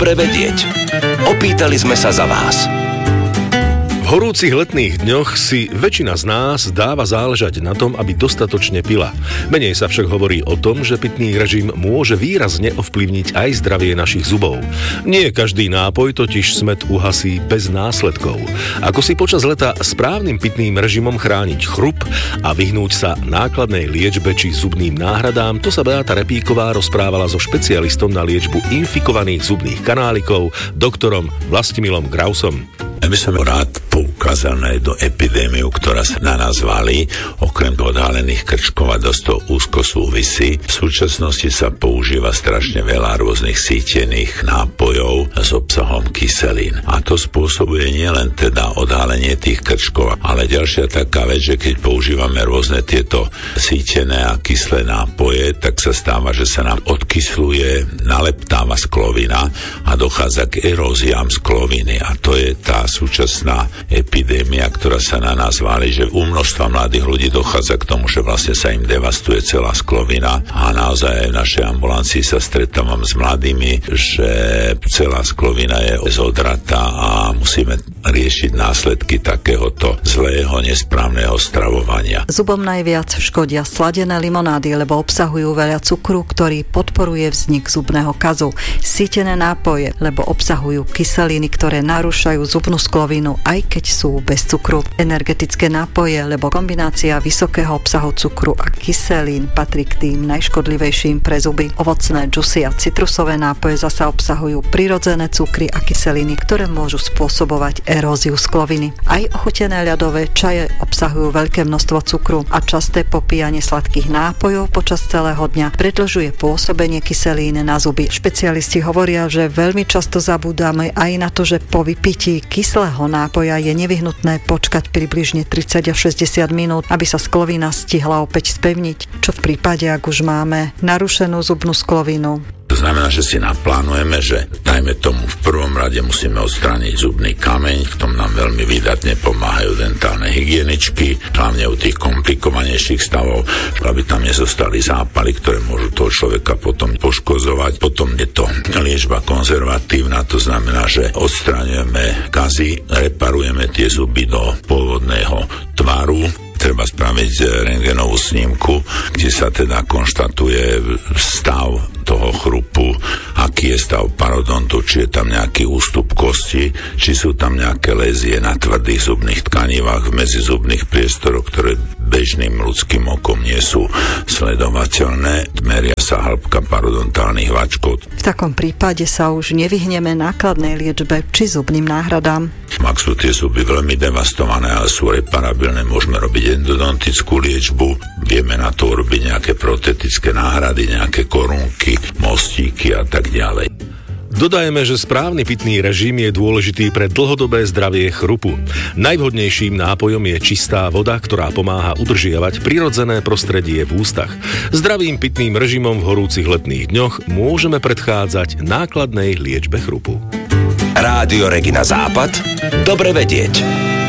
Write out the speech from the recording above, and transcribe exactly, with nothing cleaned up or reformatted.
Prevedieť. Opýtali sme sa za vás. V horúcich letných dňoch si väčšina z nás dáva záležať na tom, aby dostatočne pila. Menej sa však hovorí o tom, že pitný režim môže výrazne ovplyvniť aj zdravie našich zubov. Nie každý nápoj totiž smäd uhasí bez následkov. Ako si počas leta správnym pitným režimom chrániť chrup a vyhnúť sa nákladnej liečbe či zubným náhradám, to sa Beata Repíková rozprávala so špecialistom na liečbu infikovaných zubných kanálikov, doktorom Vlastimilom Grausom. Ja by som rád poukázal na jednu epidémiu, ktorá sa na nás valí, okrem odhalených krčkov a dosť to úzko súvisí. V súčasnosti sa používa strašne veľa rôznych sítených nápojov s obsahom kyselín. A to spôsobuje nielen teda odhalenie tých krčkov, ale ďalšia taká vec, že keď používame rôzne tieto sítené a kyslé nápoje, tak sa stáva, že sa nám odkysluje, naleptáva sklovina a dochádza k eróziám skloviny. A to je tá súčasná epidémia, ktorá sa na nás váli, že u množstva mladých ľudí dochádza k tomu, že vlastne sa im devastuje celá sklovina a naozaj aj v našej ambulancii sa stretávam s mladými, že celá sklovina je zodratá a musíme riešiť následky takéhoto zlého, nesprávneho stravovania. Zubom najviac škodia sladené limonády, lebo obsahujú veľa cukru, ktorý podporuje vznik zubného kazu. Sítené nápoje, lebo obsahujú kyseliny, ktoré narúšajú zubnú sklovinu, aj keď sú bez cukru. Energetické nápoje, lebo kombinácia vysokého obsahu cukru a kyselín patrí k tým najškodlivejším pre zuby. Ovocné džusy a citrusové nápoje zasa obsahujú prirodzené cukry a kyseliny, ktoré môžu spôsobovať eróziu skloviny. Aj ochutené ľadové čaje obsahujú veľké množstvo cukru a časté popíjanie sladkých nápojov počas celého dňa predĺžuje pôsobenie kyselín na zuby. Špecialisti hovoria, že veľmi často zabúdame aj na to, že po vypití kyslého nápoja je nevyhnutné počkať približne tridsať až šesťdesiat minút, aby sa sklovina stihla opäť spevniť. Čo v prípade, ak už máme narušenú zubnú sklovinu? To znamená, že si naplánujeme, že dajme tomu v prvom rade musíme odstrániť zubný kameň, v tom nám veľmi výdatne pomáhajú dentálne hygieničky, hlavne u tých komplikovanejších stavov, aby tam nezostali zápaly, ktoré môžu toho človeka potom poškozovať. Potom je to liečba konzervatívna, to znamená, že odstráňujeme kazy, reparujeme tie zuby do pôvodného tvaru. Treba spraviť rentgenovú snímku, kde sa teda konštatuje stav toho chrupu, aký je stav parodontu, či je tam nejaký ústup kosti, či sú tam nejaké lézie na tvrdých zubných tkanivách, v medzizubných priestoroch, ktoré bežným ľudským okom nie sú sledovateľné. Meria sa hĺbka parodontálnych vačkov. V takom prípade sa už nevyhneme nákladnej liečbe či zubným náhradám. Ak sú tie zuby veľmi devastované, ale sú reparabilné, môžeme robiť endodontickú liečbu, vieme na to urobiť nejaké protetické náhrady, nejaké korunky, mostíky a tak ďalej. Dodajme, že správny pitný režim je dôležitý pre dlhodobé zdravie chrupu. Najvhodnejším nápojom je čistá voda, ktorá pomáha udržiavať prirodzené prostredie v ústach. Zdravým pitným režimom v horúcich letných dňoch môžeme predchádzať nákladnej liečbe chrupu. Rádio Regina Západ. Dobre vedieť.